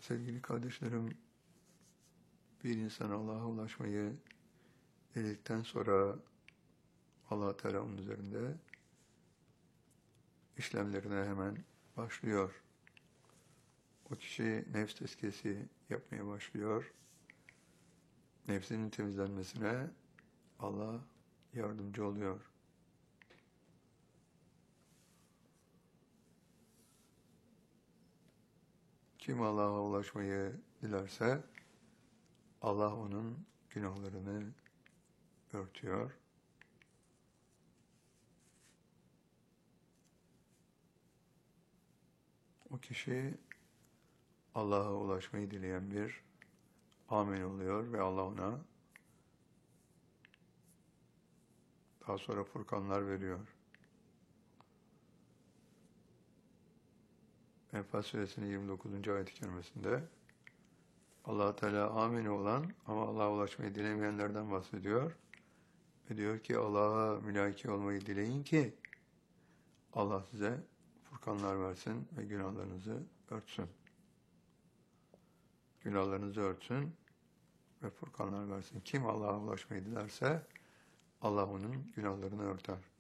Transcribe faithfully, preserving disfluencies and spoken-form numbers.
Sevgili kardeşlerim, bir insan Allah'a ulaşmayı diledikten sonra Allah Teala onun üzerinde işlemlerine hemen başlıyor. O kişi nefs tezkiyesi yapmaya başlıyor. Nefsinin temizlenmesine Allah yardımcı oluyor. Kim Allah'a ulaşmayı dilerse Allah onun günahlarını örtüyor. O kişi Allah'a ulaşmayı dileyen bir amin oluyor ve Allah ona daha sonra furkanlar veriyor. Enfal Suresinin yirmi dokuzuncu ayet-i kerimesinde Allah Teala amin olan ama Allah'a ulaşmayı dilemeyenlerden bahsediyor. Ve diyor ki Allah'a mülaki olmayı dileyin ki Allah size furkanlar versin ve günahlarınızı örtsün. Günahlarınızı örtsün ve furkanlar versin. Kim Allah'a ulaşmayı dilerse Allah onun günahlarını örter.